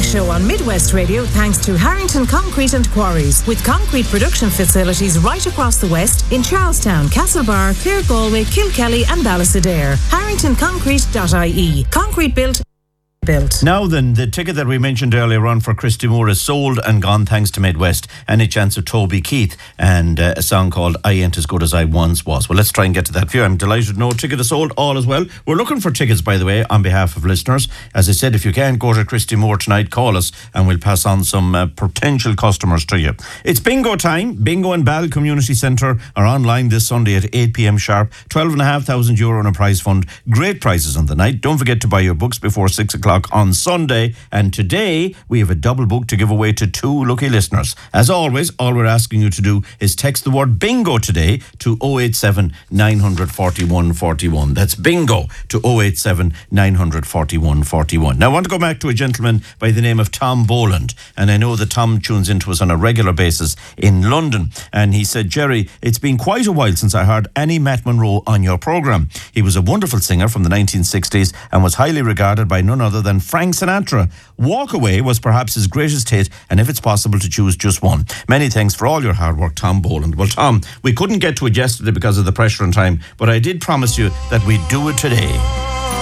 Show on Midwest Radio thanks to Harrington Concrete and Quarries, with concrete production facilities right across the West in Charlestown, Castlebar, Clare, Galway, Kilkelly and Ballastadair. HarringtonConcrete.ie. Concrete built. Now then, the ticket that we mentioned earlier on for Christy Moore is sold and gone thanks to Midwest. Any chance of Toby Keith and a song called I Ain't As Good As I Once Was. Well, let's try and get to that view. I'm delighted to know ticket is sold, all as well. We're looking for tickets, by the way, on behalf of listeners. As I said, if you can't go to Christy Moore tonight, call us and we'll pass on some potential customers to you. It's bingo time. Bingo and Ball Community Centre are online this Sunday at 8 p.m. sharp. €12,500 in a prize fund. Great prizes on the night. Don't forget to buy your books before 6 o'clock on Sunday, and today we have a double book to give away to 2 lucky listeners. As always, all we're asking you to do is text the word bingo today to 087 941 41. That's bingo to 087 941 41. Now I want to go back to a gentleman by the name of Tom Boland, and I know that Tom tunes into us on a regular basis in London, and he said, Jerry, it's been quite a while since I heard Annie Matt Monroe on your programme. He was a wonderful singer from the 1960s and was highly regarded by none other than Frank Sinatra. Walk Away was perhaps his greatest hit, and if it's possible to choose just one. Many thanks for all your hard work, Tom Boland. Well, Tom, we couldn't get to it yesterday because of the pressure on time, but I did promise you that we'd do it today.